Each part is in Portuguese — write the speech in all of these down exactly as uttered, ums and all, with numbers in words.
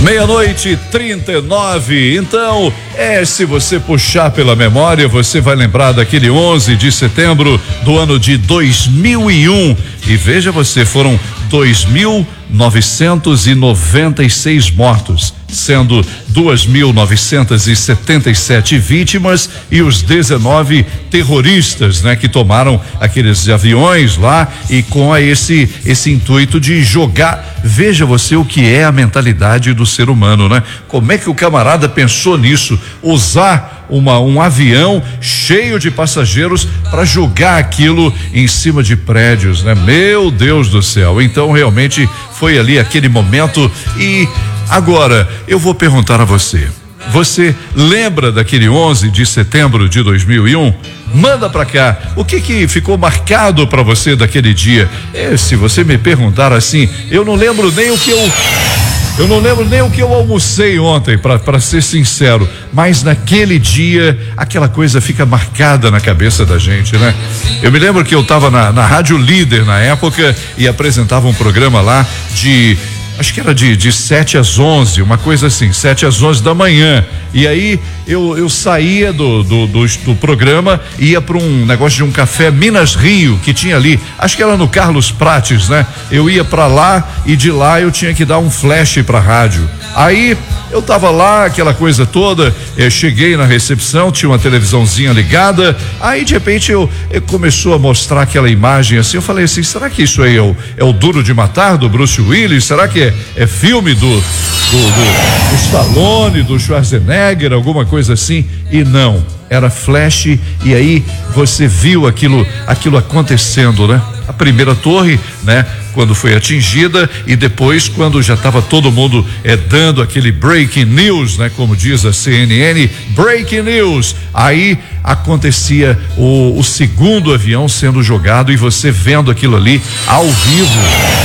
Meia-noite e trinta e nove. Então, é, se você puxar pela memória, você vai lembrar daquele onze de setembro do ano de dois mil e um. E veja você, foram dois mil novecentos e noventa e seis mortos, sendo duas mil novecentos e setenta e sete vítimas e os dezenove terroristas, né, que tomaram aqueles aviões lá e com esse esse intuito de jogar. Veja você o que é a mentalidade do ser humano, né? Como é que o camarada pensou nisso? Usar uma um avião cheio de passageiros para jogar aquilo em cima de prédios, né? Meu Deus do céu. Então realmente foi ali aquele momento. E agora eu vou perguntar a você. Você lembra daquele onze de setembro de dois mil e um? Manda pra cá, o que que ficou marcado pra você daquele dia? É, se você me perguntar assim, eu não lembro nem o que eu Eu não lembro nem o que eu almocei ontem, pra, pra ser sincero, mas naquele dia aquela coisa fica marcada na cabeça da gente, né? Eu me lembro que eu tava na, na Rádio Líder na época e apresentava um programa lá de, acho que era de, de sete às onze, uma coisa assim, sete às onze da manhã. E aí eu, eu saía do, do, do, do programa, ia para um negócio de um café Minas Rio que tinha ali, acho que era no Carlos Prates, né? Eu ia para lá e de lá eu tinha que dar um flash para rádio. Aí eu tava lá, aquela coisa toda, eu cheguei na recepção, tinha uma televisãozinha ligada, aí de repente eu, eu começou a mostrar aquela imagem assim, eu falei assim, será que isso aí é o, é o Duro de Matar, do Bruce Willis? Será que é, é filme do, do, do, do Stallone, do Schwarzenegger, alguma coisa assim? E não, era flash, e aí você viu aquilo, aquilo acontecendo, né? A primeira torre, né? Quando foi atingida e depois quando já estava todo mundo é, dando aquele breaking news, né? Como diz a C N N, breaking news, aí acontecia o, o segundo avião sendo jogado e você vendo aquilo ali ao vivo.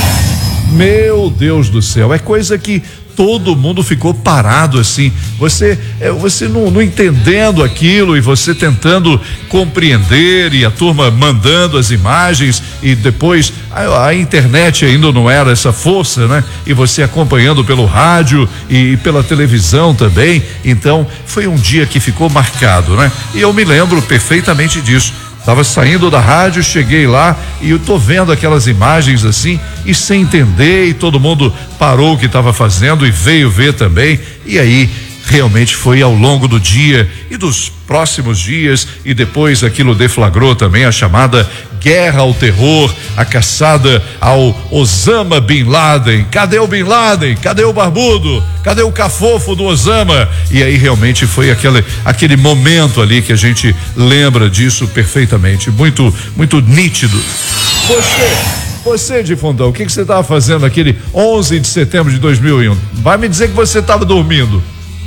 Meu Deus do céu, é coisa que todo mundo ficou parado assim, você é, você não, não entendendo aquilo e você tentando compreender e a turma mandando as imagens e depois a, a internet ainda não era essa força, né? E você acompanhando pelo rádio e, e pela televisão também, então foi um dia que ficou marcado, né? E eu me lembro perfeitamente disso. Tava saindo da rádio, cheguei lá e eu tô vendo aquelas imagens assim e sem entender, e todo mundo parou o que estava fazendo e veio ver também, e aí realmente foi ao longo do dia e dos próximos dias, e depois aquilo deflagrou também a chamada guerra ao terror, a caçada ao Osama Bin Laden. Cadê o Bin Laden? Cadê o barbudo? Cadê o cafofo do Osama? E aí realmente foi aquele, aquele momento ali que a gente lembra disso perfeitamente, muito, muito nítido. Você, você de fundão, o que que você estava fazendo naquele onze de setembro de dois mil e um? Vai me dizer que você estava dormindo.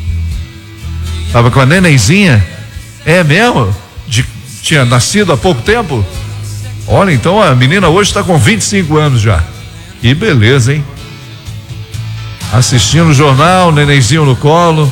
Tava com a nenenzinha? É mesmo? De, tinha nascido há pouco tempo? Olha, então a menina hoje está com vinte e cinco anos já. Que beleza, hein? Assistindo o jornal, nenenzinho no colo,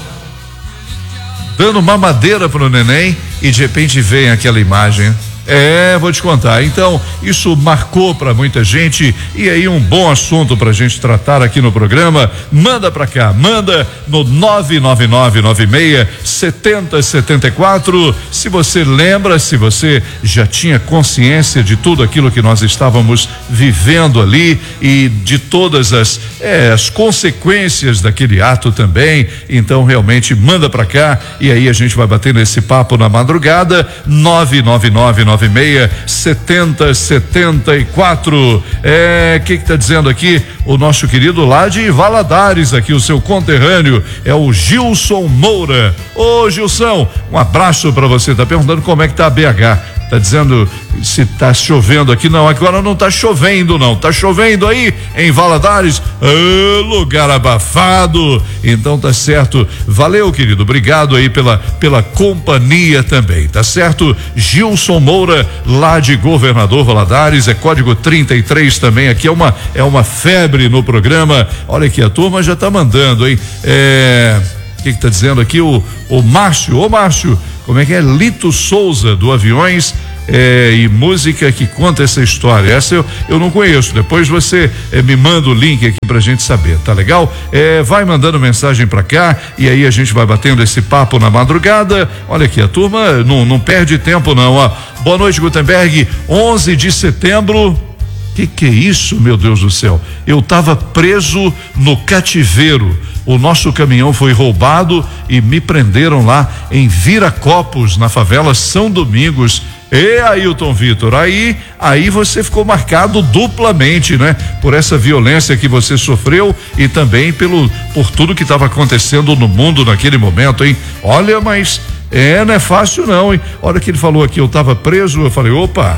dando mamadeira pro neném, e de repente vem aquela imagem. É, vou te contar. Então, isso marcou para muita gente, e aí um bom assunto pra gente tratar aqui no programa. Manda pra cá, manda no nove nove nove nove seis sete zero sete quatro. Se você lembra, se você já tinha consciência de tudo aquilo que nós estávamos vivendo ali e de todas as, é, as consequências daquele ato também, então realmente manda pra cá, e aí a gente vai bater nesse papo na madrugada. nove nove nove nove seis sete zero sete quatro. É, que que tá dizendo aqui o nosso querido lá de Valadares, aqui o seu conterrâneo é o Gilson Moura. Ô Gilson, um abraço para você. Tá perguntando como é que tá a B H. Tá dizendo se tá chovendo aqui. Não, agora não tá chovendo não, tá chovendo aí em Valadares, ah, lugar abafado, então tá certo. Valeu, querido, obrigado aí pela, pela companhia também, tá certo? Gilson Moura, lá de Governador Valadares, é código trinta e três também, aqui é uma, é uma febre no programa. Olha aqui, a turma já tá mandando, hein? É, o que que tá dizendo aqui o, o Márcio, ô Márcio, como é que é? Lito Souza do Aviões, é, e música que conta essa história. Essa eu, eu não conheço. Depois você é, me manda o link aqui pra gente saber, tá legal? É, vai mandando mensagem pra cá e aí a gente vai batendo esse papo na madrugada. Olha aqui, a turma não, não perde tempo não, ó. Boa noite, Gutenberg. onze de setembro. Que que é isso, meu Deus do céu? Eu tava preso no cativeiro. O nosso caminhão foi roubado e me prenderam lá em Viracopos, na favela São Domingos. E Ailton Vitor, aí, aí você ficou marcado duplamente, né? Por essa violência que você sofreu e também pelo, por tudo que estava acontecendo no mundo naquele momento, hein? Olha, mas é, não é fácil não, hein? Olha que ele falou aqui, eu estava preso, eu falei, opa,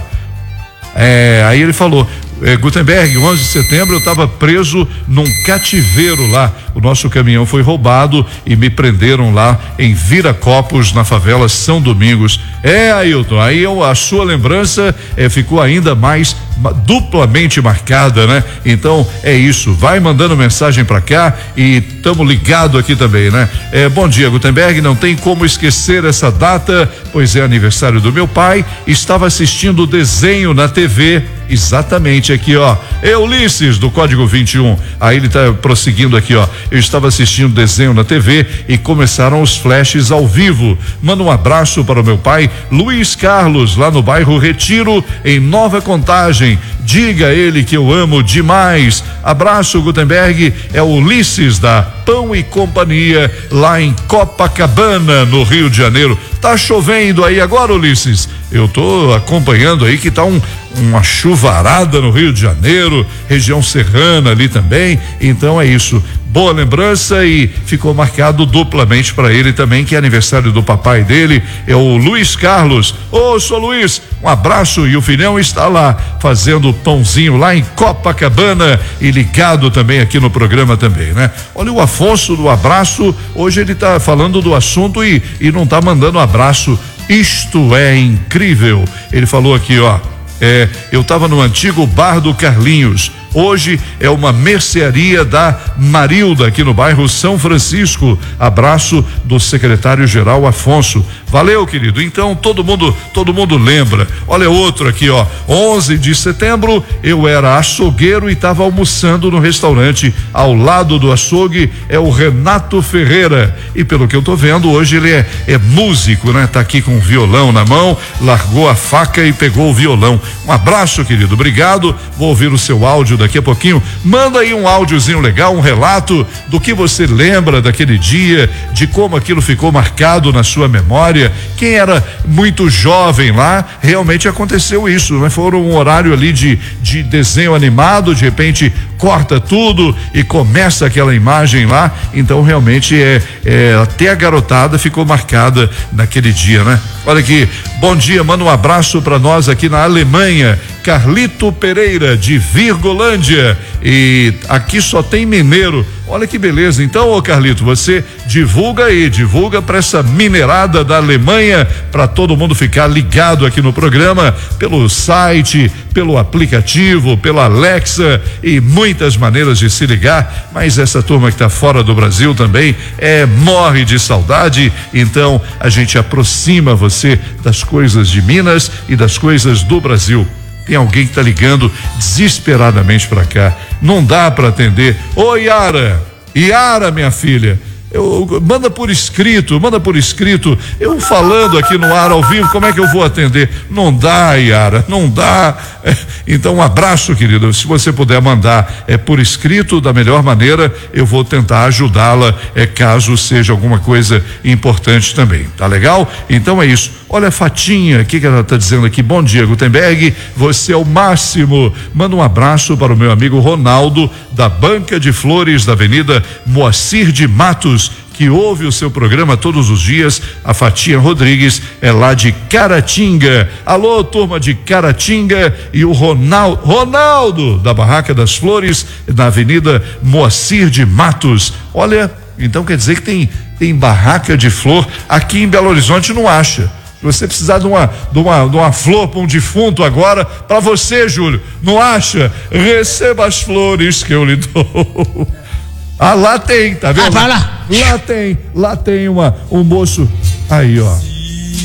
é, aí ele falou, É, Gutenberg, onze de setembro eu estava preso num cativeiro lá. O nosso caminhão foi roubado e me prenderam lá em Viracopos, na favela São Domingos. É, Ailton, aí eu, a sua lembrança é, ficou ainda mais duplamente marcada, né? Então é isso, vai mandando mensagem pra cá e tamo ligado aqui também, né? É, bom dia, Gutenberg, não tem como esquecer essa data, pois é aniversário do meu pai. Estava assistindo o desenho na T V. Exatamente aqui, ó. É Ulisses do Código vinte e um. Aí ele tá prosseguindo aqui, ó. Eu estava assistindo desenho na T V e começaram os flashes ao vivo. Manda um abraço para o meu pai, Luiz Carlos, lá no bairro Retiro, em Nova Contagem. Diga a ele que eu amo demais. Abraço, Gutenberg. É o Ulisses da Pão e Companhia, lá em Copacabana, no Rio de Janeiro. Tá chovendo aí agora, Ulisses? Eu tô acompanhando aí que tá um, uma chuvarada no Rio de Janeiro, região serrana ali também. Então é isso. Boa lembrança e ficou marcado duplamente para ele também, que é aniversário do papai dele, é o Luiz Carlos. Ô, sou Luiz, um abraço. E o filhão está lá fazendo pãozinho lá em Copacabana e ligado também aqui no programa também, né? Olha o Afonso do abraço, hoje ele tá falando do assunto e, e não tá mandando abraço. Isto é incrível. Ele falou aqui, ó, é, eu tava no antigo bar do Carlinhos. Hoje é uma mercearia da Marilda, aqui no bairro São Francisco. Abraço do secretário-geral Afonso. Valeu, querido. Então, todo mundo, todo mundo lembra. Olha outro aqui, ó. onze de setembro, eu era açougueiro e estava almoçando no restaurante ao lado do açougue. É o Renato Ferreira. E pelo que eu tô vendo, hoje ele é, é músico, né? Tá aqui com o violão na mão, largou a faca e pegou o violão. Um abraço, querido. Obrigado. Vou ouvir o seu áudio daqui a pouquinho. Manda aí um áudiozinho legal, um relato do que você lembra daquele dia, de como aquilo ficou marcado na sua memória. Quem era muito jovem lá, realmente aconteceu isso, né? Foram um horário ali de, de desenho animado, de repente corta tudo e começa aquela imagem lá. Então realmente é, é até a garotada ficou marcada naquele dia, né? Olha aqui, bom dia, manda um abraço para nós aqui na Alemanha, Carlito Pereira de Virgolândia, e aqui só tem mineiro. Olha que beleza. Então, ô Carlito, você divulga aí, divulga para essa minerada da Alemanha, para todo mundo ficar ligado aqui no programa, pelo site, pelo aplicativo, pela Alexa e muitas maneiras de se ligar. Mas essa turma que está fora do Brasil também é morre de saudade. Então a gente aproxima você das coisas de Minas e das coisas do Brasil. Tem alguém que tá ligando desesperadamente para cá. Não dá para atender. Ô Yara, Yara, minha filha, eu, manda por escrito, manda por escrito. Eu falando aqui no ar ao vivo, como é que eu vou atender? Não dá, Yara, não dá. É, então um abraço, querido. Se você puder mandar é por escrito da melhor maneira, eu vou tentar ajudá-la, é caso seja alguma coisa importante também. Tá legal? Então é isso. Olha a Fatinha, o que que ela tá dizendo aqui? Bom dia, Gutenberg, você é o máximo. Manda um abraço para o meu amigo Ronaldo, da Banca de Flores da Avenida Moacir de Matos, que ouve o seu programa todos os dias. A Fatinha Rodrigues é lá de Caratinga. Alô, turma de Caratinga. E o Ronaldo, Ronaldo da Barraca das Flores, na Avenida Moacir de Matos. Olha, então quer dizer que tem, tem barraca de flor aqui em Belo Horizonte, não acha? Se você precisar de uma, de uma, de uma flor para um defunto agora, para você, Júlio, não acha? Receba as flores que eu lhe dou. Ah, lá tem, tá vendo? Ah, vai lá. Lá tem, lá tem uma, um moço. Aí, ó.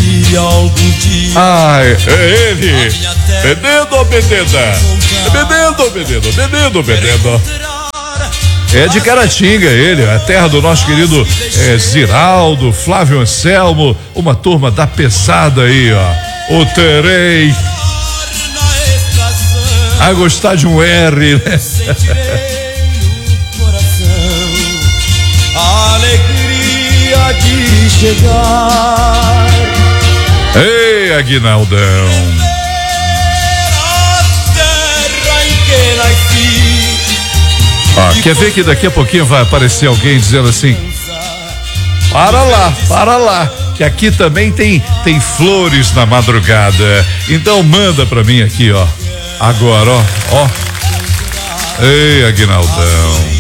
dia, algum dia. Ai, é ele. Benedo ou Beneda? É Benedo ou Benedo? Benedo ou Benedo? É de Caratinga ele, a terra do nosso querido é, Ziraldo, Flávio Anselmo, uma turma da pesada aí, ó. O terei a gostar de um R, né? A alegria de chegar. Ei, Aguinaldão. A terra em que nasci. Ah, quer ver que daqui a pouquinho vai aparecer alguém dizendo assim: para lá, para lá, que aqui também tem tem flores na madrugada. Então manda pra mim aqui, ó. Agora, ó, ó. Ei, Aguinaldão.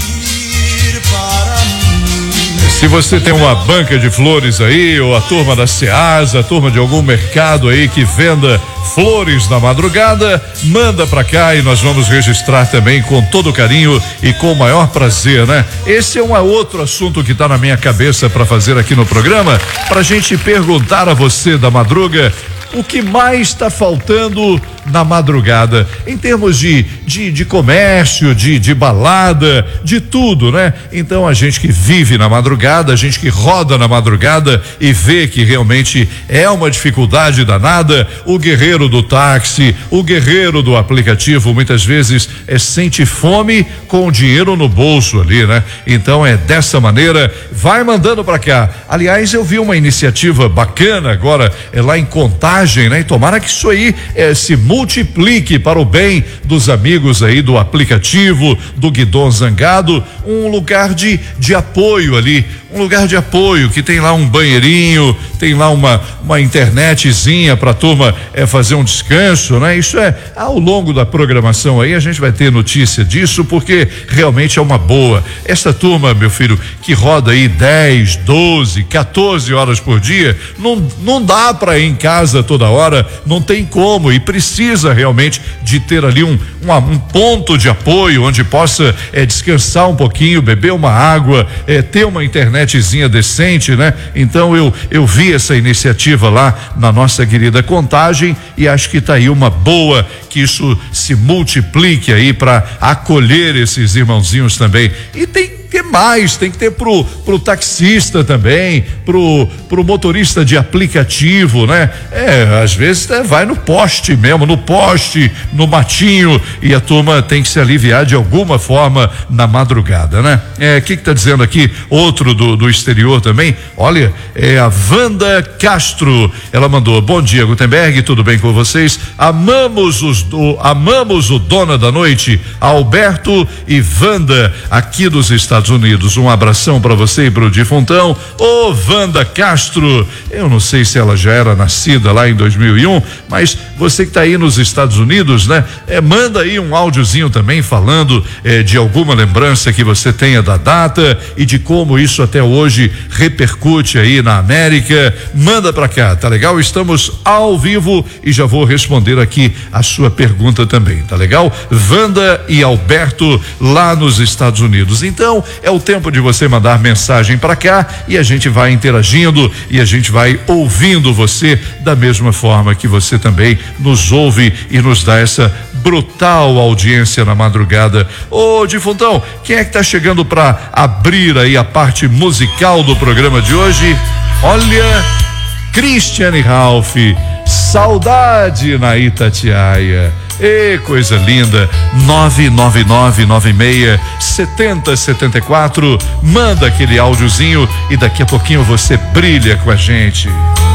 Se você tem uma banca de flores aí, ou a turma da Ceasa, a turma de algum mercado aí que venda flores na madrugada, manda pra cá e nós vamos registrar também com todo carinho e com o maior prazer, né? Esse é um outro assunto que tá na minha cabeça para fazer aqui no programa, pra gente perguntar a você da madruga o que mais está faltando na madrugada, em termos de, de, de comércio, de, de balada, de tudo, né? Então a gente que vive na madrugada, a gente que roda na madrugada e vê que realmente é uma dificuldade danada, o guerreiro do táxi, o guerreiro do aplicativo, muitas vezes é, sente fome com o dinheiro no bolso ali, né? Então é dessa maneira, vai mandando para cá. Aliás, eu vi uma iniciativa bacana agora, é lá em Contagem, né? E tomara que isso aí é, se multiplique para o bem dos amigos aí do aplicativo, do Guidon Zangado, um lugar de, de apoio ali, um lugar de apoio que tem lá um banheirinho, tem lá uma uma internetzinha para a turma é, fazer um descanso, né? Isso é ao longo da programação aí a gente vai ter notícia disso porque realmente é uma boa. Essa turma, meu filho, que roda aí dez, doze, quatorze horas por dia, não não dá para ir em casa toda hora, não tem como e precisa realmente de ter ali um um, um ponto de apoio onde possa é, descansar um pouquinho, beber uma água, é, ter uma internetzinha decente, né? Então eu eu vi essa iniciativa lá na nossa querida Contagem e acho que tá aí uma boa, que isso se multiplique aí para acolher esses irmãozinhos também. E tem que mais, tem que ter pro pro taxista também, pro pro motorista de aplicativo, né? É, às vezes é, vai no poste mesmo, no poste, no matinho, e a turma tem que se aliviar de alguma forma na madrugada, né? É, que que tá dizendo aqui? Outro do do exterior também. Olha, é a Wanda Castro. Ela mandou: bom dia, Gutenberg, tudo bem com vocês? Amamos os do, amamos o Dona da Noite, Alberto e Wanda, aqui dos Estados Unidos. Um abração para você e pro Difuntão. Ô Wanda Castro, eu não sei se ela já era nascida lá em dois mil e um, mas você que tá aí nos Estados Unidos, né? É, manda aí um áudiozinho também falando é, de alguma lembrança que você tenha da data e de como isso até hoje repercute aí na América. Manda pra cá, tá legal? Estamos ao vivo e já vou responder aqui a sua pergunta também, tá legal? Wanda e Alberto lá nos Estados Unidos. Então, é o tempo de você mandar mensagem pra cá e a gente vai interagindo e a gente vai ouvindo você da mesma forma que você também nos ouve e nos dá essa brutal audiência na madrugada. Ô Difuntão, quem é que tá chegando pra abrir aí a parte musical do programa de hoje? Olha, Cristiane Ralph, Saudade na Itatiaia. E coisa linda. nove nove nove nove seis setenta setenta e quatro. Manda aquele áudiozinho e daqui a pouquinho você brilha com a gente.